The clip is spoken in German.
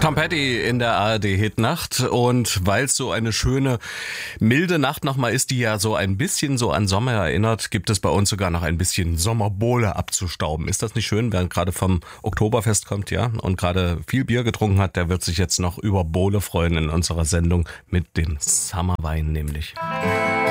Tom Petty in der ARD-Hitnacht, und weil es so eine schöne, milde Nacht nochmal ist, die ja so ein bisschen so an Sommer erinnert, gibt es bei uns sogar noch ein bisschen Sommerbohle abzustauben. Ist das nicht schön, wer gerade vom Oktoberfest kommt, ja, und gerade viel Bier getrunken hat, der wird sich jetzt noch über Bohle freuen in unserer Sendung mit dem Summerwein nämlich.